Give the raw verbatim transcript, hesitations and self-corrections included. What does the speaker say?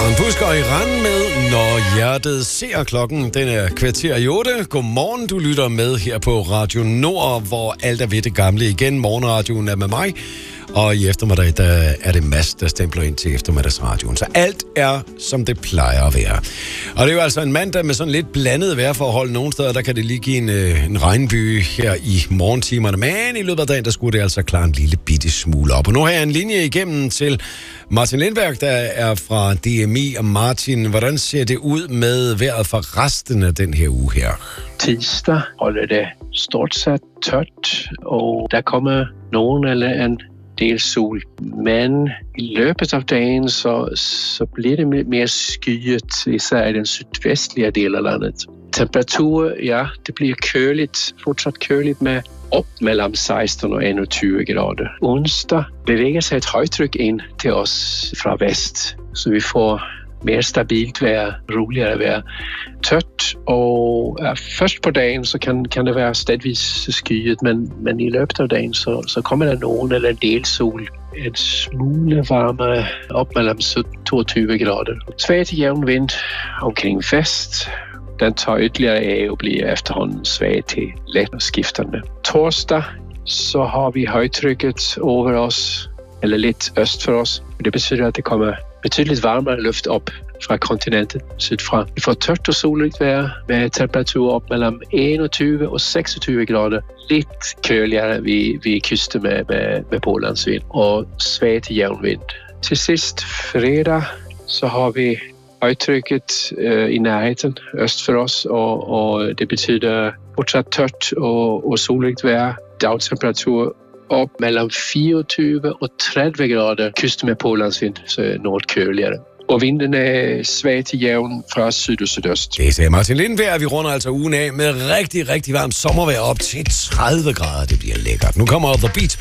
Søren Pusk og Iran med Når hjertet ser. Klokken. Den er kvarter i otte. Godmorgen, du lytter med her på Radio Nord, hvor alt er ved det gamle igen. Morgenradioen er med mig, og i eftermiddag der er det Mads, der stempler ind til eftermiddagsradioen. Så alt er, som det plejer at være. Og det er jo altså en mandag med sådan lidt blandet vejrforhold. Nogle steder, der kan det lige give en, en regnby her i morgentimerne. Men i løbet af dagen, der skulle det altså klare en lille bitte smule op. Og nu har jeg en linje igennem til Martin Lindberg, der er fra D M I. Og Martin, hvordan ser det ud med vejret for resten af den her uge her? Tirsdag holder det stort set tørt, og der kommer nogen eller en del sol. Men i løbet af dagen, så, så bliver det mere skyet, især i den sydvestlige del af landet. Temperatur, ja, det bliver køligt, fortsat køligt med op mellem seksten og enogtyve grader. Onsdag bevæger sig et højtryk ind til os fra vest, så vi får mere stabilt vejr, roligere vejr, tørt, og ja, først på dagen så kan, kan det være stedvis skyet, men, men i løbet af dagen så, så kommer der nogen eller en del sol. En smule varme op mellem sytten og toogtyve grader. Svag til jævn vind omkring vest. Den tager ytterligere af og bliver efterhånden svag til let og skiftende. Torsdag så har vi højtrykket over os, eller lidt øst for os. Det betyder, at det kommer betydeligt varmere luft op fra kontinentet sydfra. Vi får tørt og soligt vejr med temperatur op mellem enogtyve og seksogtyve grader. Lidt køligere ved, ved kysten med, med, med pålandsvind og svag til jævn vind. Til sidst fredag så har vi højtrykket øh, i nærheden øst for os, og, og det betyder fortsat tørt og, og soligt vejr. Dagtemperatur op mellem fireogtyve og tredive grader, kysten med pålandsvind, så noget køligere. Og vinden er svag til jævn fra syd og sydøst. Det sagde Martin Lindberg. Vi runder altså ugen af med rigtig, rigtig varmt sommervejr op til tredive grader. Det bliver lækkert. Nu kommer The Beats.